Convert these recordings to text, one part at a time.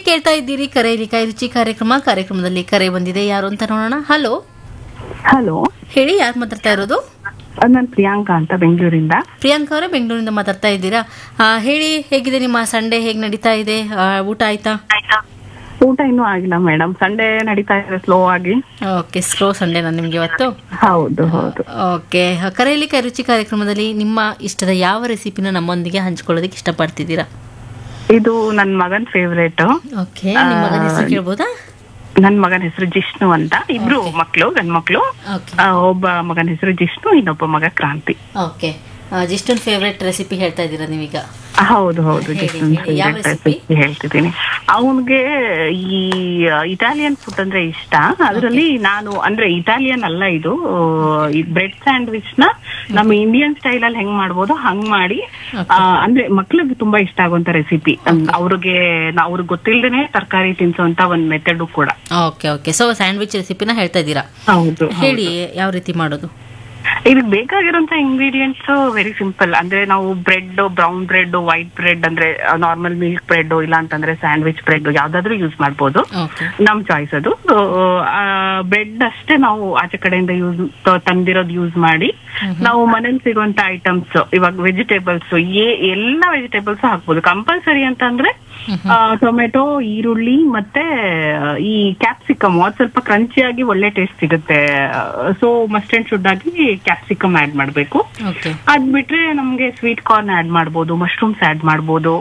ಕೇಳ್ತಾ ಇದ್ದೀರಿ ಕರೆಯಲ್ಲಿ ಕೈ ರುಚಿ ಕಾರ್ಯಕ್ರಮದಲ್ಲಿ ಕರೆ ಬಂದಿದೆ. ಯಾರು ಅಂತ ನೋಡೋಣ. ಹಲೋ ಹಲೋ, ಹೇಳಿ, ಯಾರು ಮಾತಾಡ್ತಾ ಇರೋದು? ನಾನು ಪ್ರಿಯಾಂಕಾ ಅಂತ ಬೆಂಗಳೂರಿಂದ. ಪ್ರಿಯಾಂಕಾ ಅವರೇ, ಬೆಂಗಳೂರಿಂದ ಮಾತಾಡ್ತಾ ಇದ್ದೀರಾ? ಹೇಳಿ, ಹೇಗಿದೆ ನಿಮ್ಮ ಸಂಡೇ, ಹೇಗೆ ನಡೀತಾ ಇದೆ? ಊಟ ಆಯ್ತಾ? ಊಟ ಇನ್ನೂ ಆಗಿಲ್ಲ ಮೇಡಮ್, ಸಂಡೇ ನಡೀತಾ ಇದೆ ಸ್ಲೋ ಆಗಿ. ಓಕೆ, ಸ್ಲೋ ಸಂಡೇನಾ ನಿಮ್ಗೆ ಇವತ್ತು? ಹೌದು ಹೌದು. ಓಕೆ, ಕರೆಯಲ್ಲಿ ಕೈ ರುಚಿ ಕಾರ್ಯಕ್ರಮದಲ್ಲಿ ನಿಮ್ಮ ಇಷ್ಟದ ಯಾವ ರೆಸಿಪಿನ ನಮ್ಮೊಂದಿಗೆ ಹಂಚ್ಕೊಳ್ಳೋದಕ್ಕೆ ಇಷ್ಟಪಡ್ತಿದ್ದೀರಾ? ಇದು ನನ್ನ ಮಗನ್ ಫೇವ್ರೇಟ್. ಓಕೆ, ನಿಮ್ಮ ಮಗನ ಹೆಸರು ಕೇಳ್ಬೋದಾ? ನನ್ನ ಮಗನ ಹೆಸರು ಜಿಷ್ಣು ಅಂತ. ಇಬ್ರು ಮಕ್ಕಳು, ಗಂಡ್ ಮಕ್ಕಳು. ಓಕೆ ಒಬ್ಬ ಮಗನ ಹೆಸರು ಜಿಷ್ಣು, ಇನ್ನೊಬ್ಬ ಮಗ ಕ್ರಾಂತಿ. ಓಕೆ, ಜಿಷ್ಟನ್ ಫೇವ್ರೆಟ್ ರೆಸಿಪಿ ಹೇಳ್ತಾ ಇದ್ದೀರಾ ನೀವೀಗ? ಹೌದು ಹೌದು, ಹೇಳಿ, ಜಿಷ್ಣು ಯಾವ ರೆಸಿಪಿ ಹೇಳ್ತಿದ್ದೀನಿ. ಅವನ್ಗೆ ಈ ಇಟಾಲಿಯನ್ ಫುಡ್ ಅಂದ್ರೆ ಇಷ್ಟ. ಅದರಲ್ಲಿ ನಾನು ಅಂದ್ರೆ ಇಟಾಲಿಯನ್ ಅಲ್ಲ, ಇದು ಬ್ರೆಡ್ ಸ್ಯಾಂಡ್ವಿಚ್ ನ ನಮ್ಮ ಇಂಡಿಯನ್ ಸ್ಟೈಲ್ ಅಲ್ಲಿ ಹೆಂಗ್ ಮಾಡ್ಬೋದು ಹಂಗ್ ಮಾಡಿ, ಅಂದ್ರೆ ಮಕ್ಳಿಗೆ ತುಂಬಾ ಇಷ್ಟ ಆಗುವಂತ ರೆಸಿಪಿ. ಅವ್ರಿಗೆ ಗೊತ್ತಿಲ್ದೇನೆ ತರಕಾರಿ ತಿನ್ಸೋಂತ ಒಂದ್ ಮೆಥಡ್ ಕೂಡ. ಓಕೆ ಓಕೆ, ಸೊ ಸ್ಯಾಂಡ್ವಿಚ್ ರೆಸಿಪಿನ ಹೇಳ್ತಾ ಇದ್ದೀರಾ? ಹೌದು. ಹೇಳಿ, ಯಾವ ರೀತಿ ಮಾಡೋದು? ಇದಕ್ಕೆ ಬೇಕಾಗಿರುವಂತ ಇಂಗ್ರೀಡಿಯೆಂಟ್ಸ್ ವೆರಿ ಸಿಂಪಲ್. ಅಂದ್ರೆ ನಾವು bread, brown bread, white bread, ಅಂದ್ರೆ ನಾರ್ಮಲ್ ಮಿಲ್ಕ್ ಬ್ರೆಡ್, ಇಲ್ಲ ಅಂತಂದ್ರೆ ಸ್ಯಾಂಡ್ವಿಚ್ ಬ್ರೆಡ್ ಯಾವ್ದಾದ್ರು ಯೂಸ್ ಮಾಡ್ಬೋದು, ನಮ್ ಚಾಯ್ಸ್ ಅದು. ಬ್ರೆಡ್ ಅಷ್ಟೇ ನಾವು ಆಚೆ ಕಡೆಯಿಂದ ತಂದಿರೋದು ಯೂಸ್ ಮಾಡಿ, ನಾವು ಮನೇಲಿ ಸಿಗುವಂತ ಐಟಮ್ಸ್, ಇವಾಗ ವೆಜಿಟೇಬಲ್ಸ್, ಎಲ್ಲಾ ವೆಜಿಟೇಬಲ್ಸ್ ಹಾಕ್ಬೋದು. ಕಂಪಲ್ಸರಿ ಅಂತಂದ್ರೆ ಟೊಮೆಟೊ, ಈರುಳ್ಳಿ ಮತ್ತೆ ಈ ಕ್ಯಾಪ್ಸಿಕಮ್, ಅದು ಸ್ವಲ್ಪ ಕ್ರಂಚಿಯಾಗಿ ಒಳ್ಳೆ ಟೇಸ್ಟ್ ಸಿಗುತ್ತೆ. ಸೊ ಮಸ್ಟ್ ಅಂಡ್ ಶುಡ್ ಆಗಿ ಕ್ಯಾಪ್ಸಿಕಮ್ ಆಡ್ ಮಾಡ್ಬೇಕು. ಅದ್ ಬಿಟ್ರೆ ನಮ್ಗೆ ಸ್ವೀಟ್ ಕಾರ್ನ್ ಆಡ್ ಮಾಡ್ಬೋದು, ಮಶ್ರೂಮ್ಸ್ ಆಡ್ ಮಾಡ್ಬೋದು,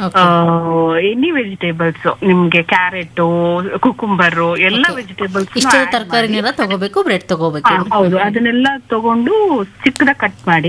ಎನಿ ವೆಜಿಟೇಬಲ್ಸ್, ನಿಮ್ಗೆ ಕ್ಯಾರೆಟ್, ಕುಕುಂಬರ್, ಎಲ್ಲಾ ವೆಜಿಟೇಬಲ್ಸ್, ಇಷ್ಟ ತರಕಾರಿನೆಲ್ಲ ತಗೋಬೇಕು, ಬ್ರೆಡ್ ತಗೋಬೇಕು. ಹೌದು, ಅದನ್ನೆಲ್ಲ ತಗೊಂಡು ಚಿಕ್ಕದಾಗಿ ಕಟ್ ಮಾಡಿ,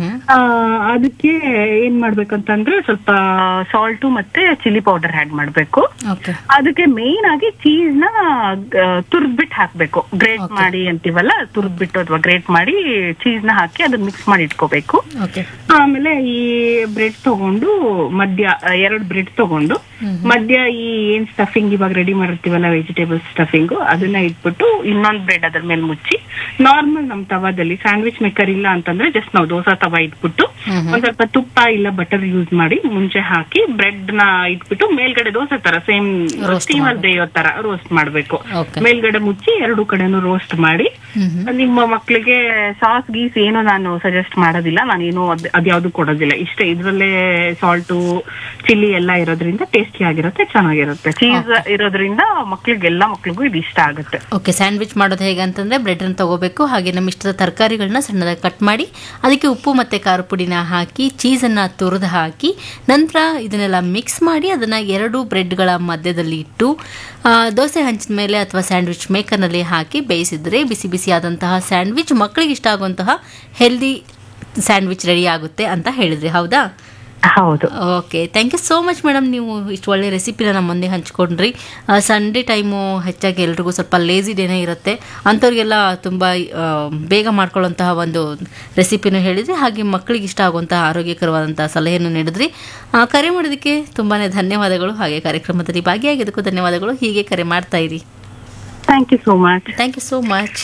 ಅದಕ್ಕೆ ಏನ್ ಮಾಡ್ಬೇಕಂತಂದ್ರೆ ಸ್ವಲ್ಪ ಸಾಲ್ಟ್ ಮತ್ತೆ ಚಿಲ್ಲಿ ಪೌಡರ್ ಆಡ್ ಮಾಡ್ಬೇಕು. ಅದಕ್ಕೆ ಮೇನ್ ಆಗಿ ಚೀಸ್ ನ ತುರ್ದ್ಬಿಟ್ಟು ಹಾಕ್ಬೇಕು. ಗ್ರೇಟ್ ಮಾಡಿ ಅಂತೀವಲ್ಲ, ತುರ್ದ್ಬಿಟ್ಟು ಅಥವಾ ಗ್ರೇಟ್ ಮಾಡಿ ಚೀಸ್ ನ ಹಾಕಿ ಅದನ್ನ ಮಿಕ್ಸ್ ಮಾಡಿ ಇಟ್ಕೋಬೇಕು. ಆಮೇಲೆ ಈ ಬ್ರೆಡ್ ತಗೊಂಡು ಮಧ್ಯ 2 ಬ್ರೆಡ್ ತಗೊಂಡು ಮಧ್ಯ ಈ ಏನ್ ಸ್ಟಫಿಂಗ್ ಇವಾಗ ರೆಡಿ ಮಾಡಿರ್ತೀವಲ್ಲ ವೆಜಿಟೇಬಲ್ ಸ್ಟಫಿಂಗ್, ಅದನ್ನ ಇಟ್ಬಿಟ್ಟು ಇನ್ನೊಂದ್ ಬ್ರೆಡ್ ಅದ್ರ ಮೇಲೆ ಮುಚ್ಚಿ ನಾರ್ಮಲ್ ನಮ್ ತವಾದಲ್ಲಿ, ಸ್ಯಾಂಡ್ವಿಚ್ ಮೇಕರ್ ಇಲ್ಲ ಅಂತಂದ್ರೆ ಜಸ್ಟ್ ನಾವು ದೋಸಾ ತವಾ ಇಟ್ಬಿಟ್ಟು ಒಂದ್ ಸ್ವಲ್ಪ ತುಪ್ಪ ಇಲ್ಲ ಬಟರ್ ಯೂಸ್ ಮಾಡಿ ಮುಂಚೆ ಹಾಕಿ ಬ್ರೆಡ್ ನ ಇಟ್ಬಿಟ್ಟು ಮೇಲ್ಗಡೆ ದೋಸೆ ತರ ಸೇಮ್ ಸ್ಟೀಮ್ ಅಲ್ಲಿ ಬೇಯೋ ತರ ರೋಸ್ಟ್ ಮಾಡ್ಬೇಕು. ಮೇಲ್ಗಡೆ ಮುಚ್ಚಿ 2 ಕಡೆನೂ ರೋಸ್ಟ್ ಮಾಡಿ, ನಿಮ್ಮ ಮಕ್ಳಿಗೆ ಸಾಸ್ ಗೀಸ್ ಏನೋ ನಾನು ಸಜೆಸ್ಟ್ ಮಾಡೋದಿಲ್ಲ, ನಾನೇನು ಅದ್ಯಾವ್ದು ಕೊಡೋದಿಲ್ಲ. ಇಷ್ಟೇ, ಇದ್ರಲ್ಲೇ ಸಾಲ್ಟು ಚಿಲ್ಲಿ ಎಲ್ಲ ಇರೋದ್ರಿಂದ ಟೇಸ್ಟಿ ಆಗಿರುತ್ತೆ, ಚೆನ್ನಾಗಿರುತ್ತೆ. ಚೀಸ್ ಇರೋದ್ರಿಂದ ಎಲ್ಲಾ ಮಕ್ಳಿಗೂ ಇದು ಇಷ್ಟ ಆಗುತ್ತೆ. ಓಕೆ, ಸ್ಯಾಂಡ್ವಿಚ್ ಮಾಡೋದು ಹೇಗೆ ಅಂತಂದ್ರೆ ಬ್ರೆಡ್ ಅನ್ನು ತಗೋಬೇಕು, ಹಾಗೆ ನಮ್ಮ ಇಷ್ಟದ ತರಕಾರಿಗಳನ್ನ ಸಣ್ಣದಾಗಿ ಕಟ್ ಮಾಡಿ ಅದಕ್ಕೆ ಉಪ್ಪು ಮತ್ತೆ ಖಾರ ಪುಡಿನ ಹಾಕಿ ಚೀಸ್ ಅನ್ನ ತುರಿದು ಹಾಕಿ ನಂತರ ಇದನ್ನೆಲ್ಲ ಮಿಕ್ಸ್ ಮಾಡಿ ಅದನ್ನ 2 ಬ್ರೆಡ್ಗಳ ಮಧ್ಯದಲ್ಲಿ ಇಟ್ಟು ದೋಸೆ ಹಂಚಿನ ಮೇಲೆ ಅಥವಾ ಸ್ಯಾಂಡ್ವಿಚ್ ಮೇಕರ್ನಲ್ಲಿ ಹಾಕಿ ಬೇಯಿಸಿದ್ರೆ ಬಿಸಿ ಬಿಸಿಯಾದಂತಹ ಸ್ಯಾಂಡ್ವಿಚ್, ಮಕ್ಕಳಿಗೆ ಇಷ್ಟ ಆಗುವಂತಹ ಹೆಲ್ದಿ ಸ್ಯಾಂಡ್ವಿಚ್ ರೆಡಿ ಆಗುತ್ತೆ ಅಂತ ಹೇಳಿದ್ರಿ, ಹೌದಾ? ಹೌದು. Okay, thank you so much madam. ನೀವು ಇಷ್ಟು ಒಳ್ಳೆ ರೆಸಿಪಿನ ನಮ್ಮ ಮುಂದೆ ಹಂಚ್ಕೊಂಡ್ರಿ. ಸಂಡೇ ಟೈಮು ಹೆಚ್ಚಾಗಿ ಎಲ್ರಿಗೂ ಸ್ವಲ್ಪ ಲೇಸಿ ಡೇನೇ ಇರುತ್ತೆ, ಅಂಥವ್ರಿಗೆಲ್ಲ ತುಂಬ ಬೇಗ ಮಾಡ್ಕೊಳ್ಳುವಂತಹ ಒಂದು ರೆಸಿಪಿನೂ ಹೇಳಿದ್ರಿ, ಹಾಗೆ ಮಕ್ಕಳಿಗೆ ಇಷ್ಟ ಆಗುವಂತಹ ಆರೋಗ್ಯಕರವಾದಂತಹ ಸಲಹೆಯನ್ನು ನೀಡಿದ್ರಿ. ಕರೆ ಮಾಡೋದಕ್ಕೆ ತುಂಬಾ ಧನ್ಯವಾದಗಳು, ಹಾಗೆ ಕಾರ್ಯಕ್ರಮದಲ್ಲಿ ಭಾಗಿಯಾಗಿದ್ದಕ್ಕೂ ಧನ್ಯವಾದಗಳು. ಹೀಗೆ ಕರೆ ಮಾಡ್ತಾ ಇರಿ. Thank you so much. Thank you so much.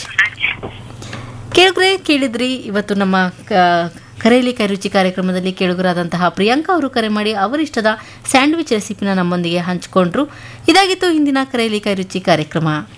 ಕೇಳಿದ್ರಿ ಇವತ್ತು ನಮ್ಮ ಕರೆಯಲ್ಲಿ ಕೈ ರುಚಿ ಕಾರ್ಯಕ್ರಮದಲ್ಲಿ ಕೇಳುಗರಾದಂತಹ ಪ್ರಿಯಾಂಕಾ ಅವರು ಕರೆ ಮಾಡಿ ಅವರಿಷ್ಟದ ಸ್ಯಾಂಡ್ವಿಚ್ ರೆಸಿಪಿನ ನಮ್ಮೊಂದಿಗೆ ಹಂಚಿಕೊಂಡ್ರು. ಇದಾಗಿತ್ತು ಇಂದಿನ ಕರೆಯಲ್ಲಿ ಕೈ ರುಚಿ ಕಾರ್ಯಕ್ರಮ.